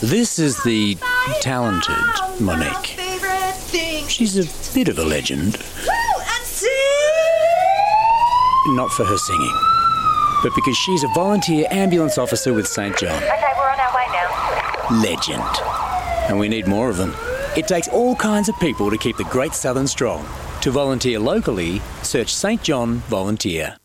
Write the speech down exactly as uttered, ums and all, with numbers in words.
This is the talented Monique. She's a bit of a legend. Not for her singing, but because she's a volunteer ambulance officer with Saint John. Okay, we're on our way now. Legend. And we need more of them. It takes all kinds of people to keep the Great Southern strong. To volunteer locally, search Saint John Volunteer.